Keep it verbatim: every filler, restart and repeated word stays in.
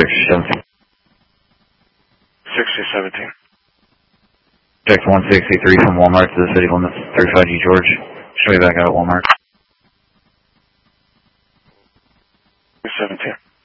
six seventeen. sixty seventeen. Check one sixty-three from Walmart to the city limits, thirty-five G George. Show me back out at Walmart. seventeen.